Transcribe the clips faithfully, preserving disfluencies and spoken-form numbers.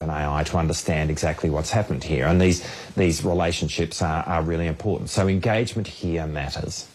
OpenAI to understand exactly what's happened here. And these, these relationships are, are really important. So engagement here matters.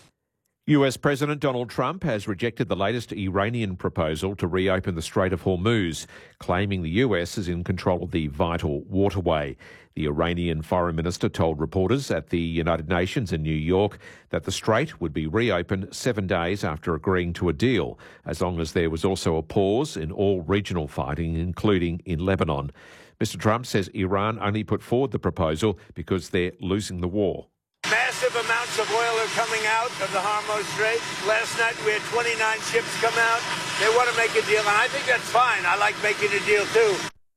U S President Donald Trump has rejected the latest Iranian proposal to reopen the Strait of Hormuz, claiming the U S is in control of the vital waterway. The Iranian foreign minister told reporters at the United Nations in New York that the strait would be reopened seven days after agreeing to a deal, as long as there was also a pause in all regional fighting, including in Lebanon. Mister Trump says Iran only put forward the proposal because they're losing the war. Massive amounts of oil are coming out of the Hormuz Strait. Last night we had twenty-nine ships come out. They want to make a deal, and I think that's fine. I like making a deal too.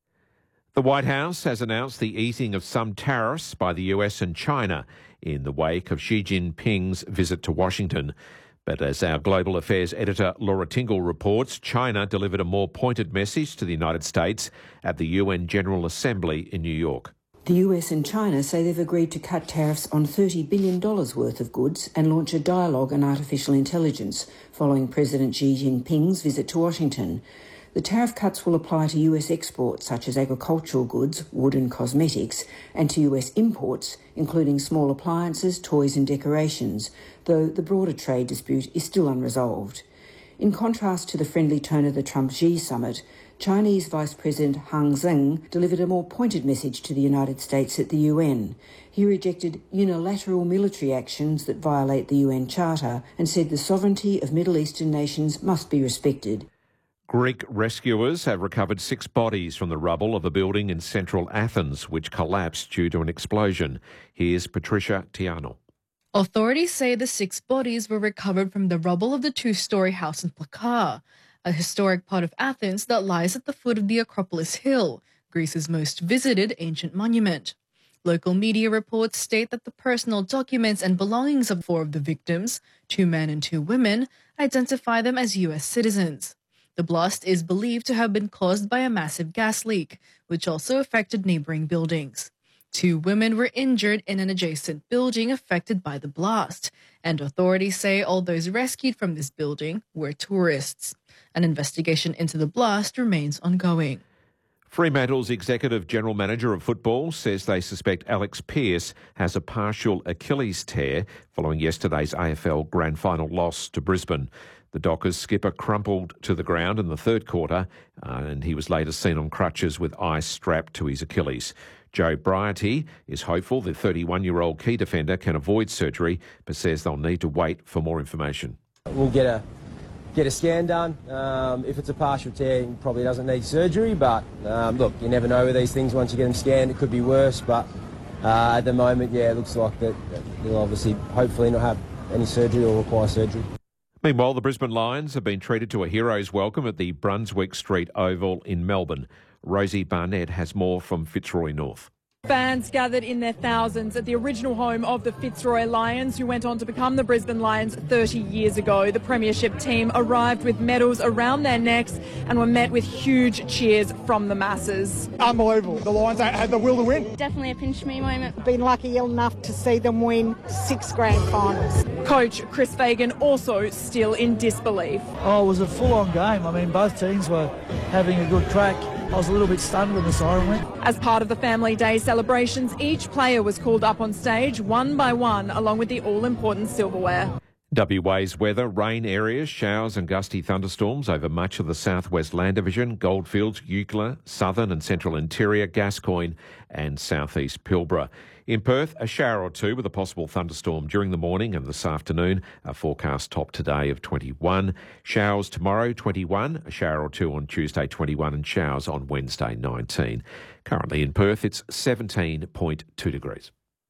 The White House has announced the easing of some tariffs by the U S and China in the wake of Xi Jinping's visit to Washington. But as our Global Affairs editor Laura Tingle reports, China delivered a more pointed message to the United States at the U N General Assembly in New York. The U S and China say they've agreed to cut tariffs on thirty billion dollars worth of goods and launch a dialogue on artificial intelligence following President Xi Jinping's visit to Washington. The tariff cuts will apply to U S exports such as agricultural goods, wood and cosmetics, and to U S imports, including small appliances, toys and decorations, though the broader trade dispute is still unresolved. In contrast to the friendly tone of the Trump-Xi summit, Chinese Vice President Hang Zheng delivered a more pointed message to the United States at the U N. He rejected unilateral military actions that violate the U N Charter and said the sovereignty of Middle Eastern nations must be respected. Greek rescuers have recovered six bodies from the rubble of a building in central Athens which collapsed due to an explosion. Here's Patricia Tiano. Authorities say the six bodies were recovered from the rubble of the two-storey house in Plaka, a historic part of Athens that lies at the foot of the Acropolis Hill, Greece's most visited ancient monument. Local media reports state that the personal documents and belongings of four of the victims, two men and two women, identify them as U S citizens. The blast is believed to have been caused by a massive gas leak, which also affected neighboring buildings. Two women were injured in an adjacent building affected by the blast, and authorities say all those rescued from this building were tourists. An investigation into the blast remains ongoing. Fremantle's Executive General Manager of Football says they suspect Alex Pearce has a partial Achilles tear following yesterday's A F L Grand Final loss to Brisbane. The Dockers skipper crumpled to the ground in the third quarter uh, and he was later seen on crutches with ice strapped to his Achilles. Joe Brighty is hopeful the thirty-one-year-old key defender can avoid surgery, but says they'll need to wait for more information. We'll get a get a scan done. Um, if it's a partial tear, it probably doesn't need surgery, but um, look, you never know with these things. Once you get them scanned, it could be worse, but uh, at the moment, yeah, it looks like that they'll obviously, hopefully not have any surgery or require surgery. Meanwhile, the Brisbane Lions have been treated to a hero's welcome at the Brunswick Street Oval in Melbourne. Rosie Barnett has more from Fitzroy North. Fans gathered in their thousands at the original home of the Fitzroy Lions, who went on to become the Brisbane Lions thirty years ago. The premiership team arrived with medals around their necks and were met with huge cheers from the masses. Unbelievable. The Lions had the will to win. Definitely a pinch me moment. Been lucky enough to see them win six grand finals. Coach Chris Fagan also still in disbelief. Oh, it was a full-on game. I mean, both teams were having a good crack. I was a little bit stunned when the siren went. As part of the Family Day celebrations, each player was called up on stage one by one, along with the all-important silverware. W A's weather, rain areas, showers and gusty thunderstorms over much of the southwest land division, Goldfields, Eucla, southern and central interior, Gascoyne and southeast Pilbara. In Perth, a shower or two with a possible thunderstorm during the morning and this afternoon. A forecast top today of twenty-one. Showers tomorrow, twenty-one. A shower or two on Tuesday, twenty-one. And showers on Wednesday, nineteen. Currently in Perth, it's seventeen point two degrees.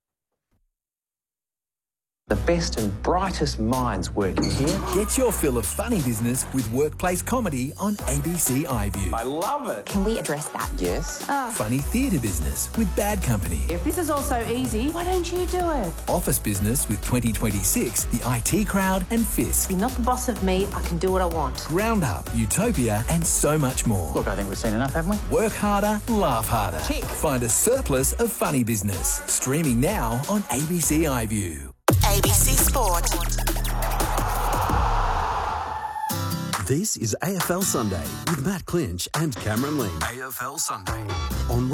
The best and brightest minds working here. Get your fill of funny business with workplace comedy on A B C iView. I love it. Can we address that? Yes. Oh. Funny theatre business with Bad Company. If this is all so easy, why don't you do it? Office business with twenty twenty-six, The I T Crowd and Fisk. You're not the boss of me, I can do what I want. Ground Up, Utopia and so much more. Look, I think we've seen enough, haven't we? Work harder, laugh harder. Tick. Find a surplus of funny business. Streaming now on A B C iView. A B C Sport. This is A F L Sunday with Matt Clinch and Cameron Lee. A F L Sunday. On